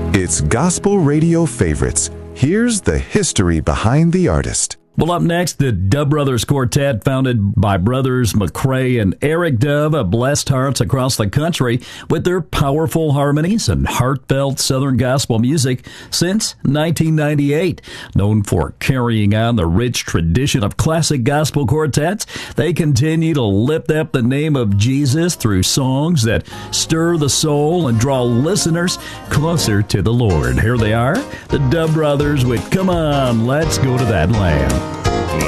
It's Gospel Radio Favorites. Here's the history behind the artist. Well, up next, the Dove Brothers Quartet, founded by brothers McCrae and Eric Dove, have blessed hearts across the country with their powerful harmonies and heartfelt Southern gospel music since 1998. Known for carrying on the rich tradition of classic gospel quartets, they continue to lift up the name of Jesus through songs that stir the soul and draw listeners closer to the Lord. Here they are, the Dove Brothers with Come On, Let's Go to That Land.